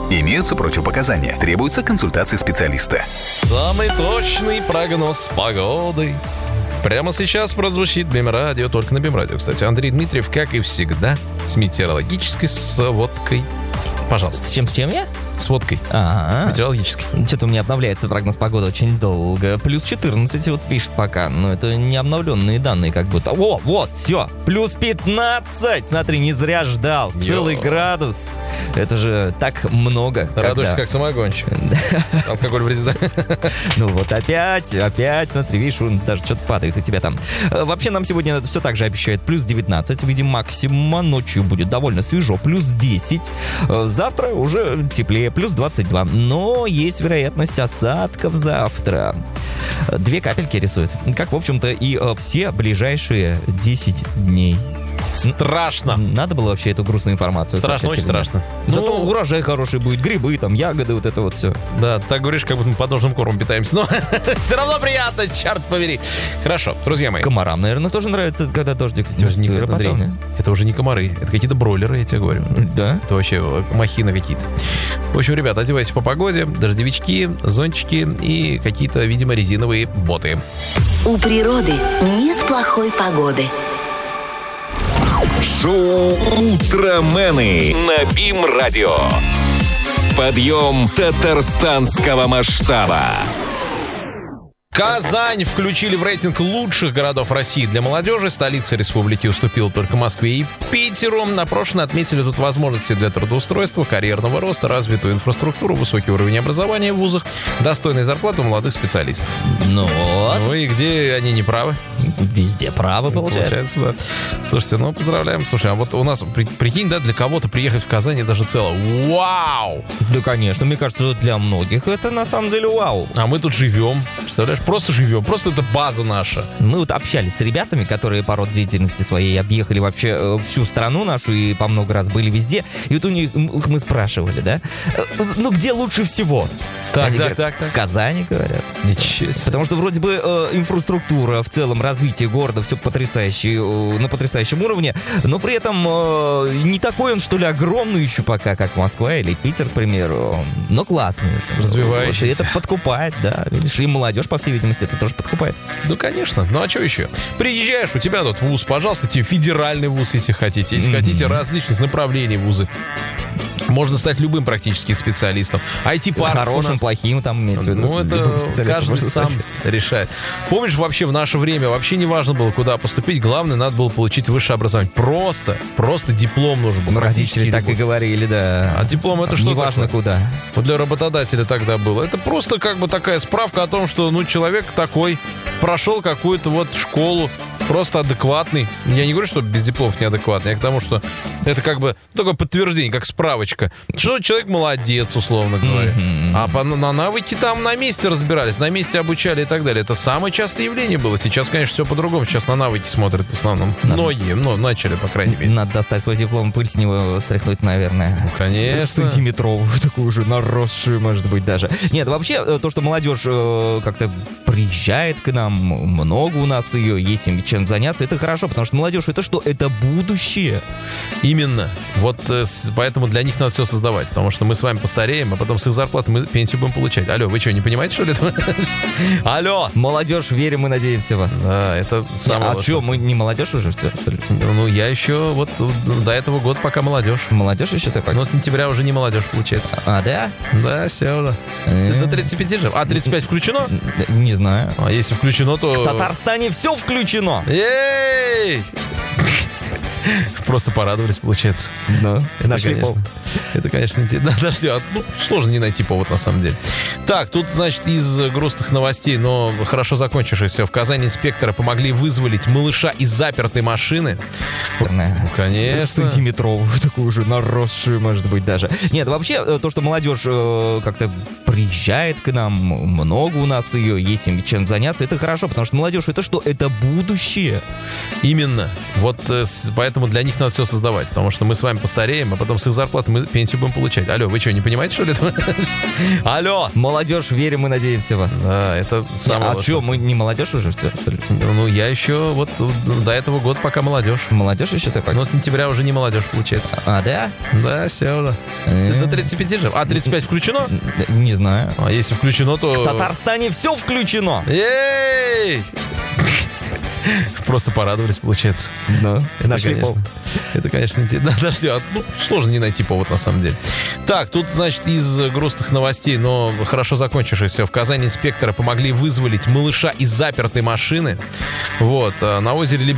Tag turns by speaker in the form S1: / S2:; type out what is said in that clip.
S1: Имеются противопоказания. Требуется консультация специалиста.
S2: Самый точный прогноз погоды прямо сейчас прозвучит Бим-радио, только на Бим-радио. Кстати, Андрей Дмитриев, как и всегда, с метеорологической сводкой. Пожалуйста.
S3: С чем я?
S2: С водкой. С метеорологической.
S3: Что-то у меня обновляется прогноз погоды очень долго. Плюс 14 вот пишет пока. Но это не обновленные данные как будто. О, вот, все. Плюс 15. Смотри, не зря ждал. Целый градус. Это же так много.
S2: Радуешься, как самогонщик. Алкоголь вредит.
S3: Ну вот опять, смотри, видишь, он даже что-то падает у тебя там. Вообще нам сегодня все так же обещают плюс 19 в виде максимума. Ночью будет довольно свежо. Плюс 10. Завтра уже теплее. Плюс 22. Но есть вероятность осадков завтра. 2 капельки рисуют. Как, в общем-то, и все ближайшие 10 дней.
S2: Страшно.
S3: Надо было вообще эту грустную информацию
S2: страшно, очень страшно.
S3: Зато урожай хороший будет, грибы, там, ягоды, вот это вот все.
S2: Да, так говоришь, как будто мы подножным кормом питаемся. Но все равно приятно, черт побери. Хорошо, друзья мои.
S3: Комарам, наверное, тоже нравится, когда дождик идет.
S2: Это уже не комары, это какие-то бройлеры, я тебе говорю.
S3: Да?
S2: Это вообще махины какие-то. В общем, ребята, одевайтесь по погоде, дождевички, зонтички и какие-то, видимо, резиновые боты.
S4: У природы нет плохой погоды.
S5: Шоу «Утромены» на БИМ-радио. Подъем татарстанского масштаба.
S2: Казань включили в рейтинг лучших городов России для молодежи. Столица республики уступила только Москве и Питеру. Опрошенные отметили тут возможности для трудоустройства, карьерного роста, развитую инфраструктуру, высокий уровень образования в вузах, достойные зарплаты у молодых специалистов.
S3: Ну вот.
S2: Ну и где они не правы?
S3: Везде правы, получается.
S2: Да. Слушайте, ну поздравляем. Слушай, а вот у нас, прикинь, да, для кого-то приехать в Казань даже цело вау!
S3: Да, конечно, мне кажется, для многих это на самом деле вау.
S2: А мы тут живем, представляешь? Просто живем, просто это база наша.
S3: Мы вот общались с ребятами, которые по роду деятельности своей объехали вообще всю страну нашу и по много раз были везде. И вот у них мы спрашивали, да? Ну, где лучше всего?
S2: Так.
S3: В Казани, говорят.
S2: Ничего себе.
S3: Потому что вроде бы инфраструктура, в целом развитие города, все потрясающе, на потрясающем уровне, но при этом не такой он, что ли, огромный еще пока, как Москва или Питер, к примеру, но классный.
S2: Развивающийся.
S3: Вот, и это подкупает, да. Видишь, и молодежь, по всей видимости, это тоже подкупает.
S2: Ну, конечно. Ну, а что еще? Приезжаешь, у тебя тут вуз, пожалуйста, тебе федеральный вуз, если хотите. Если хотите различных направлений вузы. Можно стать любым практически специалистом. IT-парк
S3: хорошим, плохим, там имеется в виду.
S2: Ну, это каждый сам решает. Помнишь, вообще в наше время вообще не важно было, куда поступить. Главное, надо было получить высшее образование. Просто диплом нужен был.
S3: Ну, родители так и говорили, да.
S2: А диплом это что?
S3: Неважно куда.
S2: Вот для работодателя тогда было. Это просто как бы такая справка о том, что, ну, человек такой прошел какую-то вот школу, просто адекватный. Я не говорю, что без дипломов неадекватный, я к тому, что это как бы такое подтверждение, как справочка, что человек молодец, условно говоря. А на навыки там на месте разбирались, на месте обучали и так далее. Это самое частое явление было. Сейчас, конечно, все по-другому. Сейчас на навыки смотрят в основном. Многие, начали, по крайней мере.
S3: Надо достать свой диплом, пыль с него стряхнуть, наверное.
S2: Ну, конечно.
S3: Сантиметровую, такую уже наросшую, может быть, даже. Нет, вообще, то, что молодежь как-то приезжает к нам, много у нас ее, есть им чем заняться, это хорошо, потому что молодежь это что? Это будущее.
S2: Именно. Вот поэтому для них надо все создавать, потому что мы с вами постареем, а потом с их зарплаты мы пенсию будем получать. Алло, вы что, не понимаете, что ли? Алло!
S3: Молодежь, верим и надеемся вас.
S2: Да, это самое.
S3: А что, мы не молодежь уже, что ли?
S2: Ну, я еще вот до этого года пока молодежь.
S3: Молодежь еще такой?
S2: Но с сентября уже не молодежь, получается.
S3: А, да?
S2: Да, все уже. До 35 же. А 35 включено?
S3: Не знаю.
S2: А если включено, то...
S3: В Татарстане все включено.
S2: Ей! Просто порадовались, получается.
S3: Да, нашли повод.
S2: Это, конечно, интересно. Да, нашли. Сложно не найти повод, на самом деле. Так, тут, значит, из грустных новостей, но хорошо закончившихся. В Казани инспекторы помогли вызволить малыша из запертой машины. Конечно.
S3: Сантиметровую, такую уже наросшую, может быть, даже. Нет, вообще, то, что молодежь как-то приезжает к нам, много у нас ее, есть им чем заняться, это хорошо, потому что молодежь это что? Это будущее.
S2: Именно. Вот поэтому поэтому для них надо все создавать, потому что мы с вами постареем, а потом с их зарплаты мы пенсию будем получать. Алло, вы что, не понимаете, что ли? Алло!
S3: Молодежь, верим и надеемся в вас.
S2: Да, это самое...
S3: А что, мы не молодежь уже, что ли?
S2: Ну, я еще вот до этого года пока молодежь.
S3: Молодежь еще такая?
S2: Но с сентября уже не молодежь, получается.
S3: А, да?
S2: Да, все уже. До 35 же. А, 35 включено?
S3: Не знаю.
S2: А если включено, то...
S3: В Татарстане все включено.
S2: Эй! Просто порадовались, получается.
S3: Да,
S2: Это,
S3: нашли
S2: конечно,
S3: повод.
S2: Это, конечно, интересно. Да, нашли. Ну, сложно не найти повод, на самом деле. Так, тут, значит, из грустных новостей, но хорошо закончившихся. В Казани инспекторы помогли вызволить малыша из запертой машины. Вот. На озере